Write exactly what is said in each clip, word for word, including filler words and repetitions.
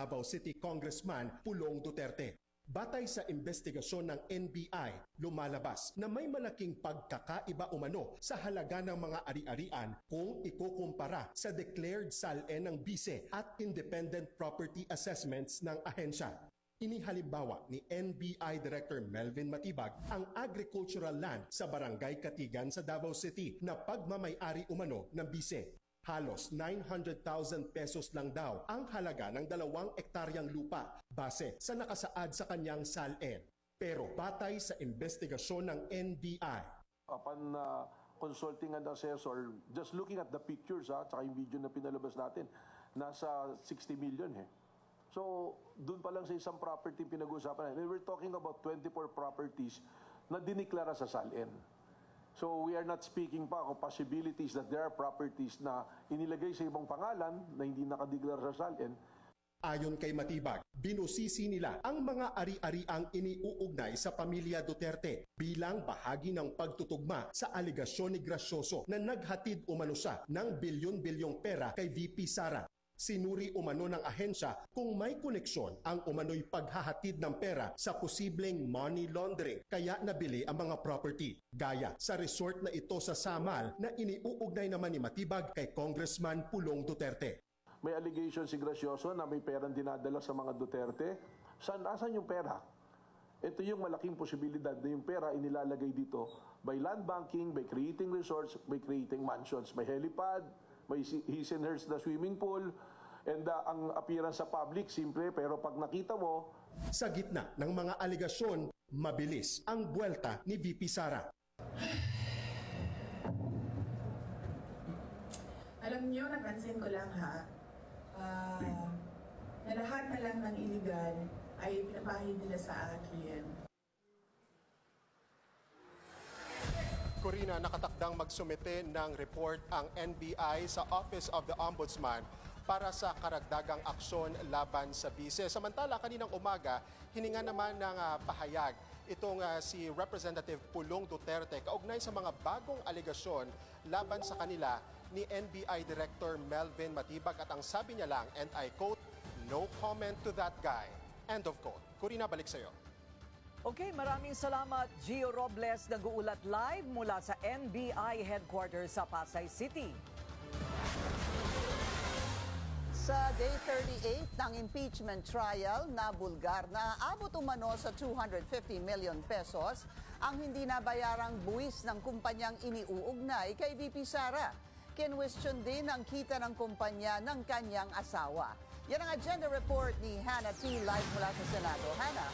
Davao City Congressman Pulong Duterte. Batay sa investigasyon ng N B I, lumalabas na may malaking pagkakaiba umano sa halaga ng mga ari-arian kung ikukumpara sa declared S A L N ng BISE at independent property assessments ng ahensya. Inihalimbawa ni N B I Director Melvin Matibag ang agricultural land sa Barangay Katigan sa Davao City na pagmamay-ari umano ng BISE. Halos nine hundred thousand pesos lang daw ang halaga ng dalawang ektaryang lupa base sa nakasaad sa kanyang S A L N. Pero batay sa investigasyon ng N B I, Upon uh, consulting an assessor, just looking at the pictures ha, at yung video na pinalabas natin, nasa sixty million eh. So, dun pa lang sa isang property pinag-uusapan natin. We're talking about twenty-four properties na diniklara sa S A L N. So we are not speaking pa of possibilities that there are properties na inilagay sa ibang pangalan na hindi nakadeklara sa S A L N. Ayon kay Matibag, binusisi nila ang mga ari-ariang iniuugnay sa pamilya Duterte bilang bahagi ng pagtutugma sa aligasyon ni Gracioso na naghatid umano siya ng bilyon-bilyong pera kay V P Sara. Sinuri umano ng ahensya kung may koneksyon ang umano'y paghahatid ng pera sa posibleng money laundering kaya nabili ang mga property. Gaya sa resort na ito sa Samal na iniuugnay naman ni Matibag kay Congressman Pulong Duterte. May allegation si Gracioso na may perang dinadala sa mga Duterte. Saan, asan yung pera? Ito yung malaking posibilidad na yung pera inilalagay dito by land banking, by creating resorts, by creating mansions. May helipad, may his and hers na swimming pool, and uh, ang appearance sa public, simple, pero pag nakita mo... Sa gitna ng mga aligasyon, mabilis ang buwelta ni V P Sara. Alam niyo, napansin ko lang ha, uh, na lahat na lang ng iligal ay pinapahid nila sa akin. Corina, nakatakdang magsumite ng report ang N B I sa Office of the Ombudsman para sa karagdagang aksyon laban sa BISE. Samantala, kaninang umaga, hininga naman ng uh, pahayag itong uh, si Representative Pulong Duterte kaugnay sa mga bagong aligasyon laban sa kanila ni N B I Director Melvin Matibag at ang sabi niya lang, and I quote, "No comment to that guy." End of quote. Corina, balik sa'yo. Okay, maraming salamat, Gio Robles, nag-uulat live mula sa N B I headquarters sa Pasay City. Sa day thirty-eight ng impeachment trial, nabulgar na aabot umano sa two hundred fifty million pesos ang hindi nabayarang buwis ng kumpanyang iniuugnay kay V P Sara. Kinwestiyon din ang kita ng kumpanya ng kanyang asawa. Yan ang agenda report ni Hannah T. live mula sa Senado. Hannah.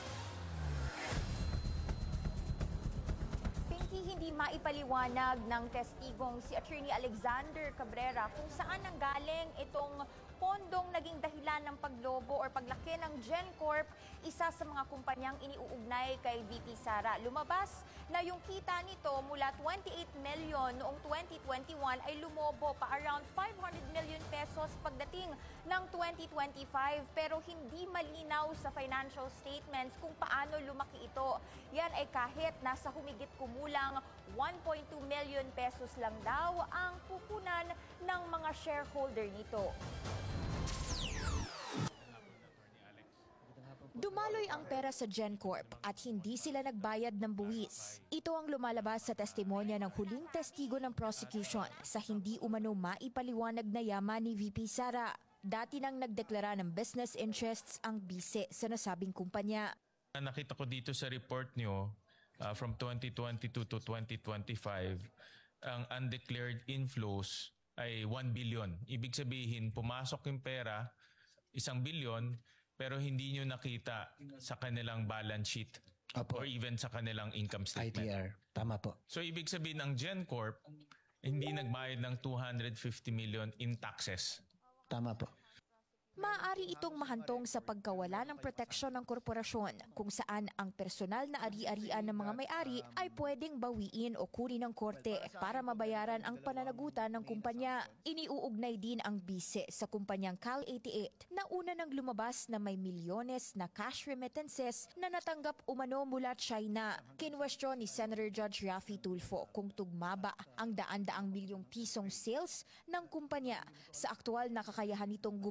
Hindi maipaliwanag ng testigong si Attorney Alexander Cabrera kung saan nanggaling itong pondong naging dahilan ng paglobo or paglaki ng GenCorp, isa sa mga kumpanyang iniuugnay kay V P Sara. Lumabas na yung kita nito mula twenty-eight million noong twenty twenty-one ay lumobo pa around five hundred million pesos pagdating ng twenty twenty-five, pero hindi malinaw sa financial statements kung paano lumaki ito. Yan ay kahit nasa humigit kumulang one point two million pesos lang daw ang pupunan ng mga shareholder nito. Dumaloy ang pera sa GenCorp at hindi sila nagbayad ng buwis. Ito ang lumalabas sa testimonya ng huling testigo ng prosecution sa hindi umano maipaliwanag na yaman ni V P Sara. Dati nang nagdeklara ng business interests ang BISE sa nasabing kumpanya. Nakita ko dito sa report nyo, uh, from twenty twenty-two to twenty twenty-five, ang undeclared inflows ay one billion. Ibig sabihin, pumasok yung pera, isang bilyon, pero hindi nyo nakita sa kanilang balance sheet. Opo. Or even sa kanilang income statement. I T R. Tama po. So ibig sabihin ng GenCorp, hindi nagbayad ng two hundred fifty million in taxes. Tama po. Maaari itong mahantong sa pagkawala ng proteksyon ng korporasyon kung saan ang personal na ari-arian ng mga may-ari ay pwedeng bawiin o kunin ng korte para mabayaran ang pananagutan ng kumpanya. Iniuugnay din ang BISE sa kumpanyang Cal eighty-eight na una nang lumabas na may milyones na cash remittances na natanggap umano mula China. Kinwestiyon ni Senator Judge Raffy Tulfo kung tugma ba ang daan-daang milyong pisong sales ng kumpanya sa aktual na kakayahan nitong gumawa at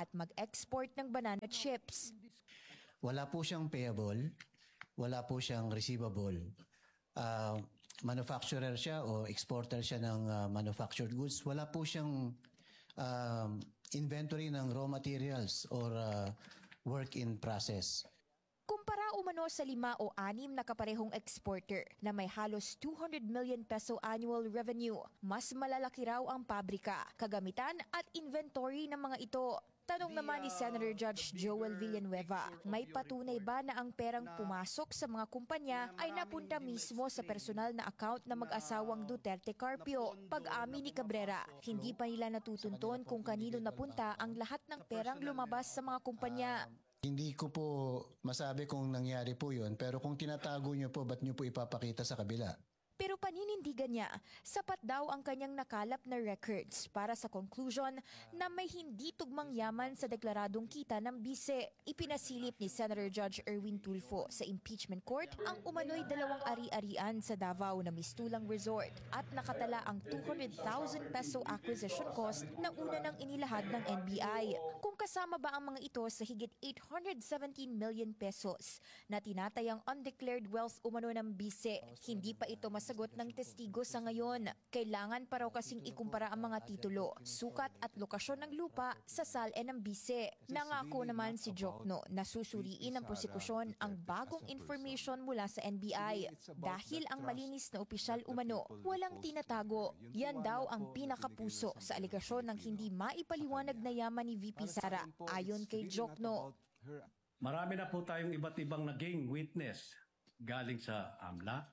mag-export ng banana chips. Wala po siyang payable, wala po siyang receivable. Ah, manufacturer siya o exporter siya ng ah, manufactured goods. Wala po siyang um, inventory ng raw materials or ah, work in process. Kumpara umano sa lima o anim na kaparehong exporter na may halos two hundred million peso annual revenue, mas malalaki raw ang pabrika, kagamitan at inventory ng mga ito. Tanong naman ni Senator Judge Joel Villanueva, may patunay ba na ang perang pumasok sa mga kumpanya ay napunta mismo sa personal na account na mag-asawang Duterte Carpio? Pag-amin ni Cabrera, hindi pa nila natutunton kung kanino napunta ang lahat ng perang lumabas sa mga kumpanya. Hindi ko po masabi kung nangyari po yun, pero kung tinatago niyo po, ba't niyo po ipapakita sa kabila? Pero paninindigan niya, sapat daw ang kanyang nakalap na records para sa conclusion na may hindi tugmang yaman sa deklaradong kita ng bise. Ipinasilip ni Senator Judge Erwin Tulfo sa impeachment court ang umano'y dalawang ari-arian sa Davao na mistulang resort at nakatala ang two hundred thousand peso acquisition cost na una nang inilahad ng N B I. Kung kasama ba ang mga ito sa higit eight hundred seventeen million pesos na tinatayang undeclared wealth umano ng bise, hindi pa ito mas sagot ng testigo sa ngayon. Kailangan pa raw kasing ikumpara ang mga titulo, sukat at lokasyon ng lupa sa S A L E ng bise. Nangako naman si Jokno na susuriin ng prosekusyon ang bagong information mula sa N B I. Dahil ang malinis na opisyal umano, walang tinatago. Yan daw ang pinakapuso sa aligasyon ng hindi maipaliwanag na yaman ni V P Sara, ayon kay Jokno. Marami na po tayong iba't ibang naging witness galing sa AMLA,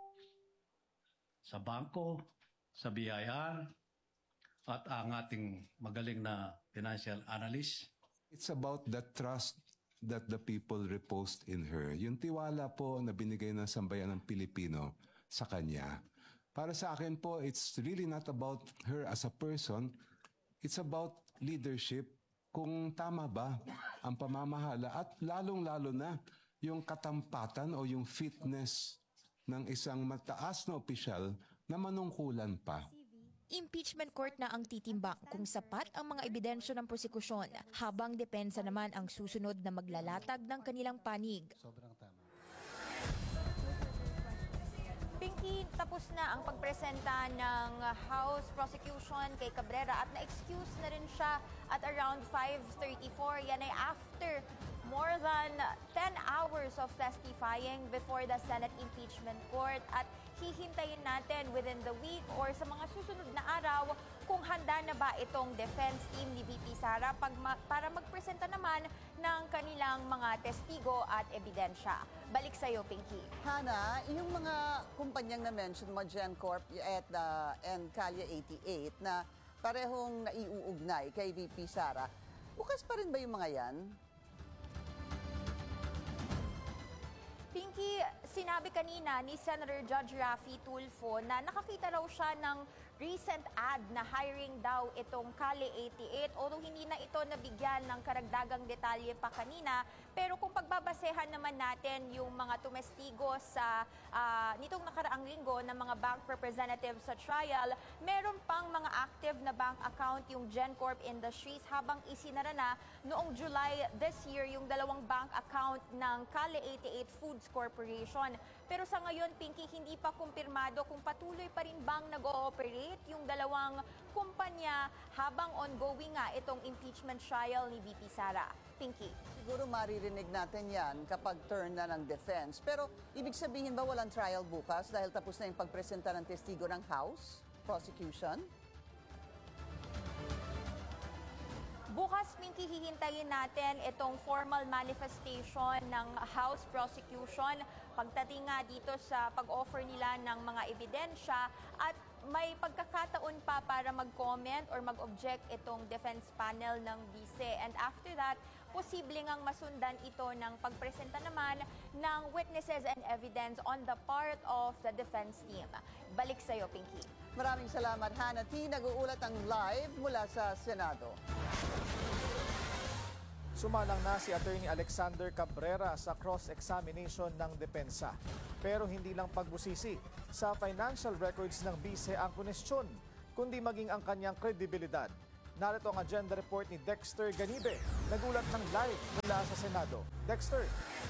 sa bangko, sa B I R, at ang ating magaling na financial analyst. It's about the trust that the people reposed in her. Yung tiwala po na binigay ng sambayan ng Pilipino sa kanya. Para sa akin po, it's really not about her as a person. It's about leadership. Kung tama ba ang pamamahala at lalong-lalo na yung katampatan o yung fitness ng isang mataas na opisyal na manungkulan pa. Impeachment court na ang titimbang kung sapat ang mga ebidensya ng prosekusyon, habang depensa naman ang susunod na maglalatag ng kanilang panig. Sobrang tama. Pinky, tapos na ang pagpresenta ng House prosecution kay Cabrera at na-excuse na rin siya at around five thirty-four. Yan ay after more than ten hours of testifying before the Senate Impeachment Court, at hihintayin natin within the week or sa mga susunod na araw kung handa na ba itong defense team ni V P Sara pag ma- para magpresenta naman ng kanilang mga testigo at ebidensya. Balik sa iyo, Pinky. Hana, yung mga kumpanyang na-mention mo, GenCorp at uh, and Calye eighty-eight, na parehong naiuugnay kay V P Sara, bukas pa rin ba yung mga yan? Pinky, sinabi kanina ni Senator Judge Raffy Tulfo na nakakita raw siya ng recent ad na hiring daw itong Calye eighty-eight, although hindi na ito nabigyan ng karagdagang detalye pa kanina. Pero kung pagbabasehan naman natin yung mga tumestigo sa uh, nitong nakaraang linggo ng mga bank representatives sa trial, meron pang mga active na bank account yung GenCorp Industries, habang isinara na noong July this year yung dalawang bank account ng Calye eighty-eight Foods Corporation. Pero sa ngayon, Pinky, hindi pa kumpirmado kung patuloy pa rin bang nag-ooperate yung dalawang kumpanya habang ongoing nga itong impeachment trial ni V P Sara. Pinky. Siguro maririnig natin yan kapag turn na ng defense. Pero ibig sabihin ba walang trial bukas dahil tapos na yung pagpresenta ng testigo ng House prosecution? Bukas, Pinky, hihintayin natin itong formal manifestation ng House prosecution pagdating nga dito sa pag-offer nila ng mga ebidensya, at may pagkakataon pa para mag-comment or mag-object itong defense panel ng bise. And after that, posible ngang masundan ito ng pagpresenta naman ng witnesses and evidence on the part of the defense team. Balik sa iyo, Pinky. Maraming salamat, Hana T. Nag-uulat ang live mula sa Senado. Sumalang na si Attorney Alexander Cabrera sa cross-examination ng depensa. Pero hindi lang pagbusisi sa financial records ng bise ang kunestyon, kundi maging ang kanyang kredibilidad. Narito ang agenda report ni Dexter Ganibe, nagulat ng live mula sa Senado. Dexter.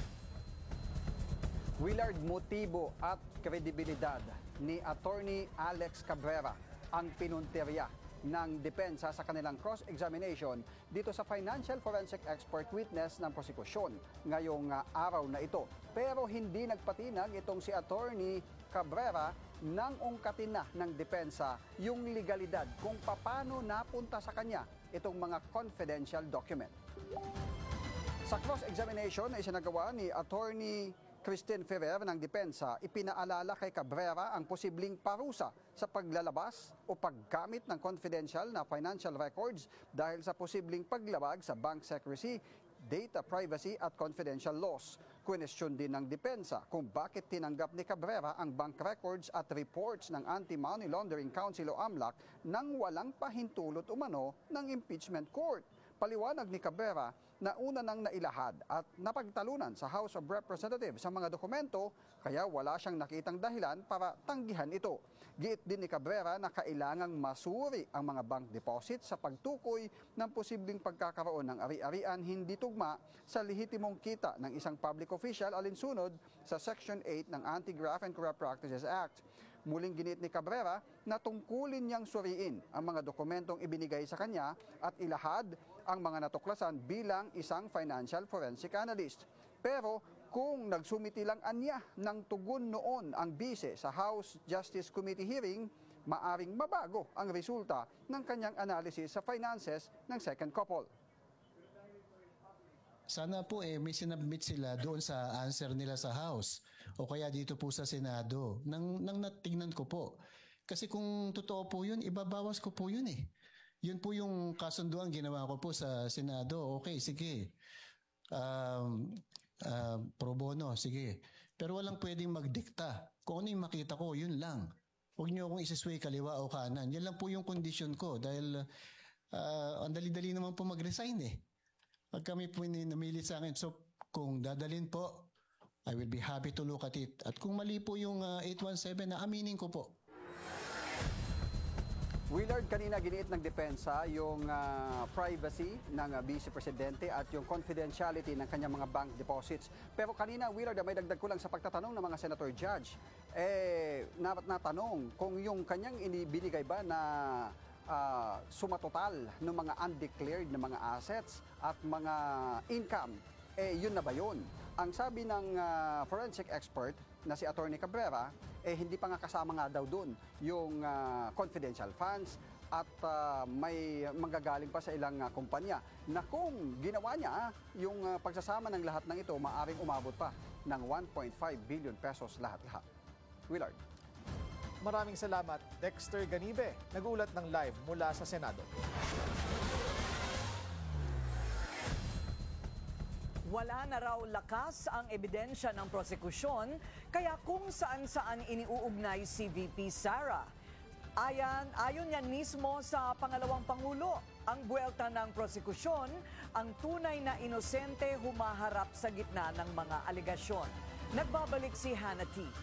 Willard, motibo at kredibilidad ni Attorney Alex Cabrera ang pinuntirya ng depensa sa kanilang cross-examination dito sa financial forensic expert witness ng prosekusyon ngayong uh, araw na ito. Pero hindi nagpatinag itong si Attorney Cabrera nang ungkatin na ng depensa yung legalidad kung paano napunta sa kanya itong mga confidential document. Sa cross-examination na isinagawa ni Attorney Christine Ferrer ng depensa, ipinaalala kay Cabrera ang posibleng parusa sa paglalabas o paggamit ng confidential na financial records dahil sa posibleng paglabag sa bank secrecy, data privacy at confidential laws. Question din ng depensa kung bakit tinanggap ni Cabrera ang bank records at reports ng Anti-Money Laundering Council o AMLAC nang walang pahintulot umano ng impeachment court. Paliwanag ni Cabrera na una nang nailahad at napagtalunan sa House of Representatives sa mga dokumento kaya wala siyang nakitang dahilan para tanggihan ito. Giit din ni Cabrera na kailangang masuri ang mga bank deposits sa pagtukoy ng posibleng pagkakaroon ng ari-arian hindi tugma sa lehitimong kita ng isang public official alinsunod sa Section eight ng Anti-Graft and Corrupt Practices Act. Muling ginit ni Cabrera na tungkulin niyang suriin ang mga dokumentong ibinigay sa kanya at ilahad ang mga natuklasan bilang isang financial forensic analyst. Pero kung nagsumiti lang anya ng tugon noon ang bise sa House Justice Committee hearing, maaring mabago ang resulta ng kanyang analysis sa finances ng second couple. Sana po eh may sinabmit sila doon sa answer nila sa House o kaya dito po sa Senado nang, nang natingnan ko po. Kasi kung totoo po yun, ibabawas ko po yun eh. Yun po yung kasunduan ginawa ko po sa Senado. Okay, sige. Um, uh, pro bono, sige. Pero walang pwedeng magdikta. Kung ano yung makita ko, yun lang. Huwag niyo akong isisway kaliwa o kanan. Yan lang po yung condition ko dahil uh, ang dali-dali naman po mag-resign eh. Pag kami po namilit sa akin. So kung dadalhin po, I will be happy to look at it. At kung mali po yung uh, eight one seven, na aminin ko po. Willard, kanina giniit ng depensa yung uh, privacy ng uh, Vice Presidente at yung confidentiality ng kanyang mga bank deposits. Pero kanina, Willard, may dagdag ko lang sa pagtatanong ng mga senator judge. Eh, natanong kung yung kanyang binigay ba na uh, sumatotal ng mga undeclared na mga assets at mga income, eh yun na ba yun? Ang sabi ng uh, forensic expert na si Attorney Cabrera, eh hindi pa nga kasama nga daw doon yung uh, confidential funds at uh, may manggagaling pa sa ilang uh, kumpanya na kung ginawa niya yung uh, pagsasama ng lahat ng ito, maaring umabot pa ng one point five billion pesos lahat-lahat. Willard. Maraming salamat, Dexter Ganibe, nagulat ng live mula sa Senado. Wala na raw lakas ang ebidensya ng prosekusyon, kaya kung saan-saan iniuugnay si V P Sara. Ayan, ayon yan mismo sa pangalawang Pangulo. Ang buwelta ng prosekusyon, ang tunay na inosente humaharap sa gitna ng mga alegasyon. Nagbabalik si Hannah T.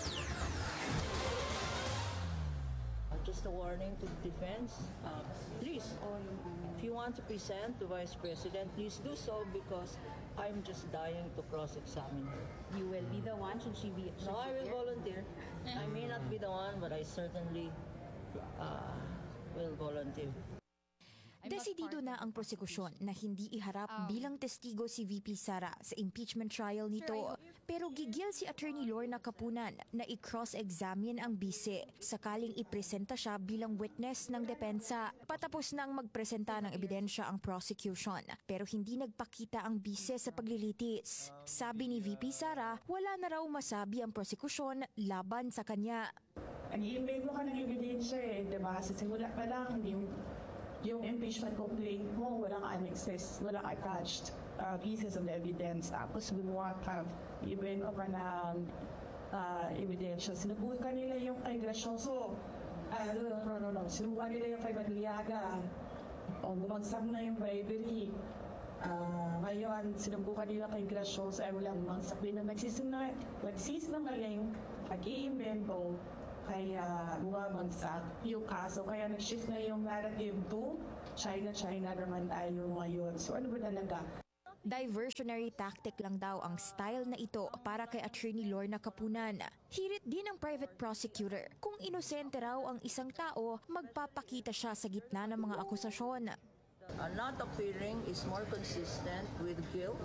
Just a warning to the defense, uh, please, if you want to present to Vice President, please do so because I'm just dying to cross-examine her. You will be the one, should she be? Should No, I she will be? volunteer. I may not be the one, but I certainly uh, will volunteer. Desidido na ang prosekusyon na hindi iharap bilang testigo si V P Sara sa impeachment trial nito. Pero gigil si Attorney Lorna Capunan na i-cross-examine ang bise sakaling ipresenta siya bilang witness ng depensa. Patapos nang magpresenta ng ebidensya ang prosecution pero hindi nagpakita ang bise sa paglilitis. Sabi ni V P Sara, wala na raw masabi ang prosekusyon laban sa kanya. Nag-i-email mo ka ng ebidensya eh, diba? Sa simula pa lang, yung, yung impeachment complaint mo, walang annexes, walang attached uh, pieces of evidence. Tapos gumawa ka, i-bring ka ng uh, ebidensya. Sinubukan nila yung kay Gracioso. Uh, no, no, no, no. Sinubukan nila yung kay Badliaga. O, bumagsak na yung bribery. Uh, ngayon, sinubukan nila kay Gracioso ay walang bumagsak din na nagsisinungaling, nagsisinungaling, nag-iimbento, kaya bumabagsak yung kaso. Kaya nag-shift na yung narrative to China-China naman tayo ngayon. So ano ba talaga? Diversionary tactic lang daw ang style na ito para kay Attorney Lorna Kapunan. Hirit din ng private prosecutor. Kung inosente raw ang isang tao, magpapakita siya sa gitna ng mga akusasyon. Uh, not appearing is more consistent with guilt,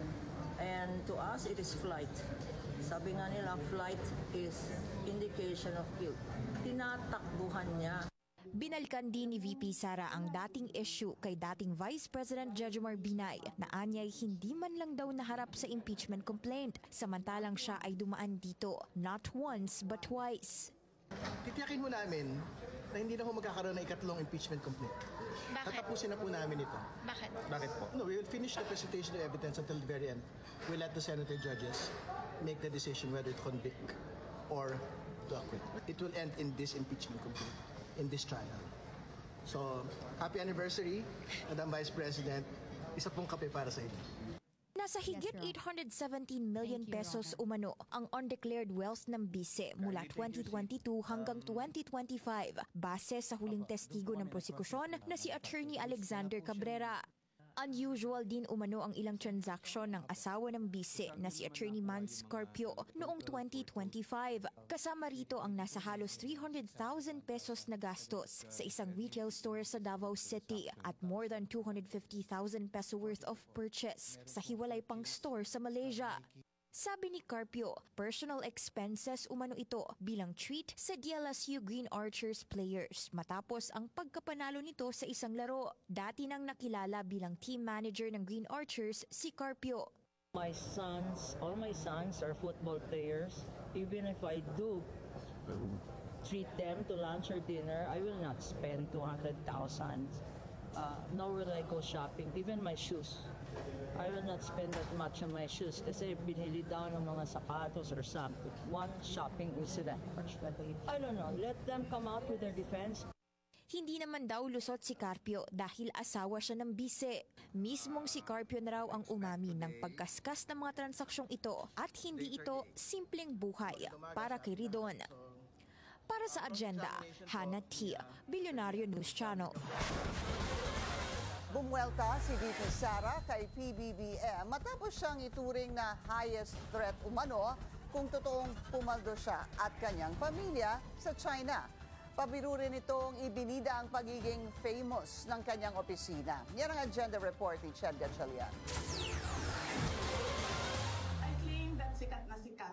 and to us it is flight. Sabi nga nila, flight is indication of guilt. Tinatakbuhan niya. Binalikan din ni V P Sara ang dating issue kay dating Vice President Jejomar Binay na anyay hindi man lang daw naharap sa impeachment complaint, samantalang siya ay dumaan dito not once but twice. Titiyakin ho namin na hindi na ho magkakaroon ng ikatlong impeachment complaint. Bakit? Tatapusin na po namin ito. Bakit? Bakit po? No, we will finish the presentation of evidence until the very end. We'll let the senator judges make the decision whether to convict or to acquit. It will end in this impeachment complaint, in this trial. So, happy anniversary, Madam Vice President. Isa pong kape para sa inyo. Nasa higit eight hundred seventeen million pesos umano ang undeclared wealth ng bise mula twenty twenty-two hanggang twenty twenty-five base sa huling testigo ng prosekusyon na si Attorney Alexander Cabrera. Unusual din umano ang ilang transaksyon ng asawa ng bise na si Attorney Mans Carpio noong twenty twenty-five. Kasama rito ang nasa halos three hundred thousand pesos na gastos sa isang retail store sa Davao City at more than two hundred fifty thousand peso worth of purchase sa hiwalay pang store sa Malaysia. Sabi ni Carpio, personal expenses umano ito bilang treat sa D L S U Green Archers players matapos ang pagkapanalo nito sa isang laro. Dati nang nakilala bilang team manager ng Green Archers si Carpio. My sons, all my sons are football players. Even if I do treat them to lunch or dinner, I will not spend two hundred thousand. Uh, nor will I go shopping, even my shoes. I will not spend that much on my shoes kasi binili daw ng mga sapatos or something. One shopping incident. I don't know. Let them come out with their defense. Hindi naman daw lusot si Carpio dahil asawa siya ng bise. Mismong si Carpio na raw ang umamin ng pagkaskas ng mga transaksyong ito at hindi ito simpleng buhay para kay Ridon. Para sa agenda, Hannah Tia, Billionario News Channel. Bumwelta si V P Sara kay P B B M matapos siyang ituring na highest threat umano kung totoong pumaldo siya at kanyang pamilya sa China. Pabiro rin itong ibinida ang pagiging famous ng kanyang opisina. Yan ang agenda report ni Chad Gatchalian. I claim that sikat na sikat.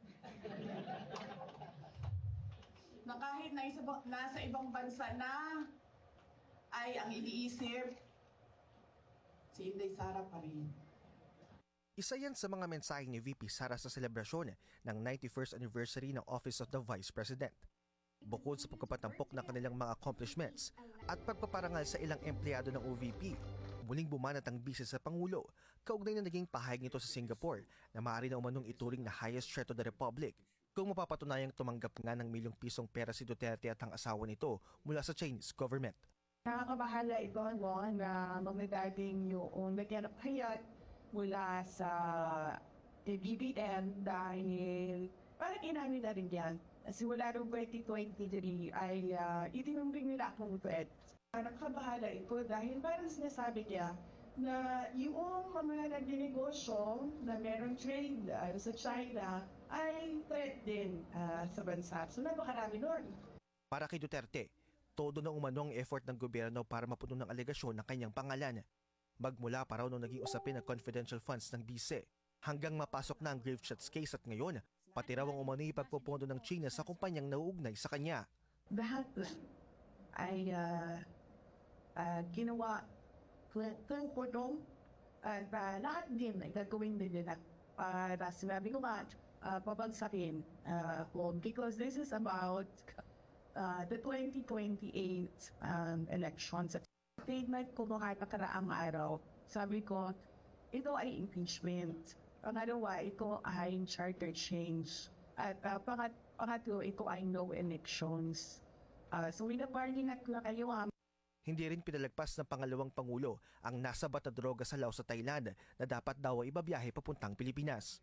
Na kahit na isa, nasa ibang bansa na ay ang iniisip si Inday Sara pa rin. Isa yan sa mga mensahe ni V P Sara sa selebrasyon ng ninety-first anniversary ng Office of the Vice President. Bukod sa pagkapatampok ng kanilang mga accomplishments at pagpaparangal sa ilang empleyado ng O V P, muling bumanat ang bise sa Pangulo kaugnay na naging pahayag nito sa Singapore na maaari na umanong ituring na highest threat to the Republic kung mapapatunayang tumanggap nga ng milyong pisong pera si Duterte at ang asawa nito mula sa Chinese government. Nakakabahala ito no, na magdadating yung nagyan ng hayat mula sa B B M dahil parang inamin na rin yan. Simula noong twenty twenty-three ay uh, itinumbing nila akong threat. Nakakabahala ito dahil parang sinasabi niya na yung mga nagdinegosyo na meron trade uh, sa China ay threat din uh, sa bansa. So napakarami nun. Para kay Duterte, todo na umano ang effort ng gobyerno para mapuno ng alegasyon ng kanyang pangalan. Magmula pa raw nung naging usapin ang confidential funds ng bise, hanggang mapasok na ang grave shots case at ngayon, pati raw ang umano ipagpupondo ng China sa kumpanyang nauugnay sa kanya. Lahat ay uh, uh, ginawa kung kodong at uh, lahat din ay gagawin din nila para sinabi ko nga uh, pabagsakin uh, because this is about Uh, the twenty twenty-eight um, elections. Statement ko mga nakaraang araw, sabi ko, ito ay impeachment. Pangalawa, ito ay charter change. At uh, pangat, pangatlo, ito ay no elections. Uh, so, winabarning at na kayo ha. Hindi rin pinalagpas ng pangalawang pangulo ang nasa bata droga sa Laos sa Thailand na dapat daw ay ibabiyahe papuntang Pilipinas.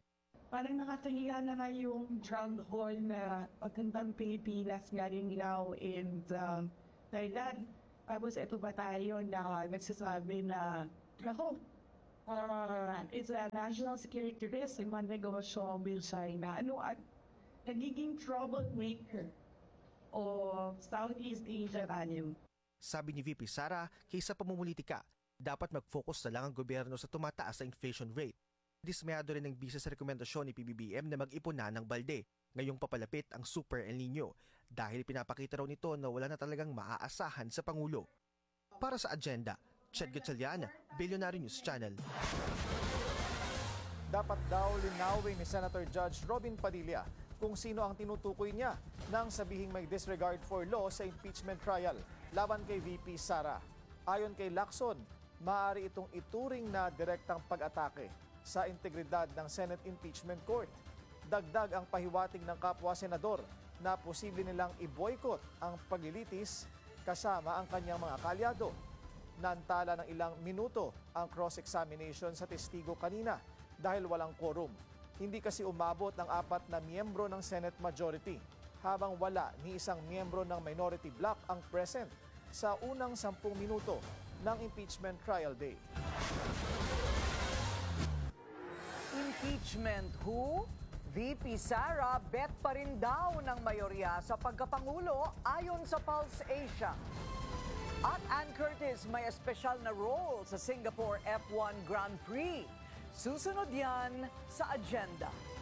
parang nakatahiya na nga yung drug war na pagkantang Pilipinas galing now in um, Thailand. Tapos ito ba tayo na nagsasabi na, ako, uh, it's a national security risk in one negosyo with China. Ano at nagiging troublemaker o Southeast Asia tayo. Sabi ni V P Sara, kaysa pamumulitika, dapat mag-focus na lang ang gobyerno sa tumataas na inflation rate. Dismayado rin ng bisa sa rekomendasyon ni P B B M na mag-ipon na ng balde ngayong papalapit ang Super El Nino dahil pinapakita raw nito na wala na talagang maaasahan sa Pangulo. Para sa agenda, Ched Gatchalian, Billionaire News Channel. Dapat daw linawin ni Senator Judge Robin Padilla kung sino ang tinutukoy niya nang sabihing may disregard for law sa impeachment trial laban kay V P Sara. Ayon kay Lacson, maaari itong ituring na direktang pag-atake sa integridad ng Senate Impeachment Court. Dagdag ang pahiwatig ng kapwa senador na posible nilang i-boycott ang paglilitis kasama ang kanyang mga kalyado. Nantala ng ilang minuto ang cross-examination sa testigo kanina dahil walang quorum. Hindi kasi umabot ng apat na miyembro ng Senate majority, habang wala ni isang miyembro ng minority bloc ang present sa unang sampung minuto ng impeachment trial day. Impeachment who? V P Sara bet pa rin daw ng mayorya sa pagkapangulo ayon sa Pulse Asia. At Ann Curtis may espesyal na role sa Singapore F one Grand Prix. Susunod yan sa agenda.